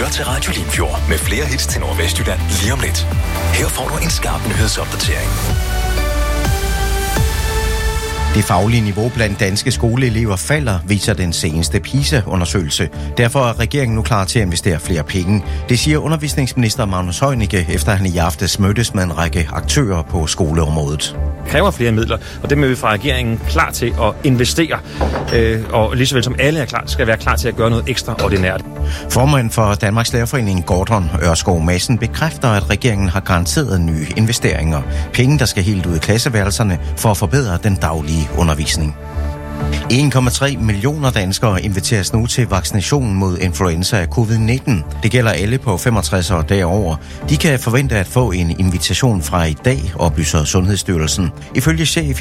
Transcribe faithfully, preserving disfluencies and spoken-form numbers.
lytter til Radio Limfjord med flere hits til Nordvestjylland lige om lidt. Her får du en skarp nyhedsopdatering. Det faglige niveau blandt danske skoleelever falder, viser den seneste PISA-undersøgelse. Derfor er regeringen nu klar til at investere flere penge. Det siger undervisningsminister Magnus Heunicke, efter han i aftes mødtes med en række aktører på skoleområdet. Det kræver flere midler, og dem er vi fra regeringen klar til at investere. Øh, og lige så vel som alle er klar, skal være klar til at gøre noget ekstraordinært. Formanden for Danmarks Lærerforening, Gordon Ørskov Madsen, bekræfter, at regeringen har garanteret nye investeringer. Penge, der skal helt ud i klasseværelserne for at forbedre den daglige undervisning. en komma tre millioner danskere inviteres nu til vaccination mod influenza af covid nitten. Det gælder alle på femogtres år derover. De kan forvente at få en invitation fra i dag, oplyser Sundhedsstyrelsen. Ifølge chef